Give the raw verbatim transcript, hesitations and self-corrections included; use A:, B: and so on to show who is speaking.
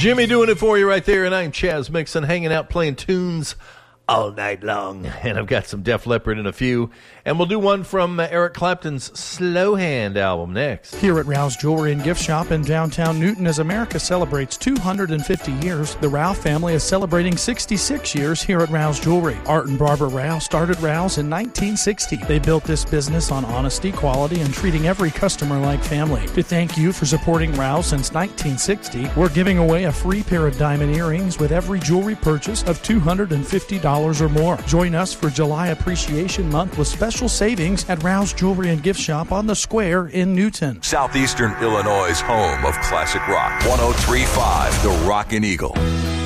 A: Jimmy doing it for you right there, and I'm Chaz Mixon, hanging out playing tunes all night long. And I've got some Def Leppard in a few, and we'll do one from uh, Eric Clapton's Slow Hand album next.
B: Here at Rouse Jewelry and Gift Shop in downtown Newton, as America celebrates two hundred fifty years, the Rouse family is celebrating sixty-six years here at Rouse Jewelry. Art and Barbara Rouse started Rouse in nineteen sixty. They built this business on honesty, quality, and treating every customer like family. To thank you for supporting Rouse since nineteen sixty, we're giving away a free pair of diamond earrings with every jewelry purchase of two hundred fifty dollars or more. Join us for July Appreciation Month with special savings at Rouse Jewelry and Gift Shop on the Square in Newton.
C: Southeastern Illinois' home of classic rock. one oh three point five The Rockin' Eagle.